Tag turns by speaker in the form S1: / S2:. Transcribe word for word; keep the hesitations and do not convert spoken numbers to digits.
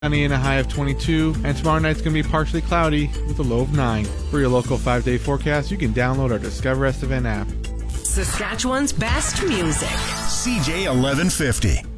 S1: Sunny and a high of twenty-two, and tomorrow night's going to be partially cloudy with a low of nine. For your local five-day forecast, you can download our Discover S F N app.
S2: Saskatchewan's best music.
S3: C J eleven fifty.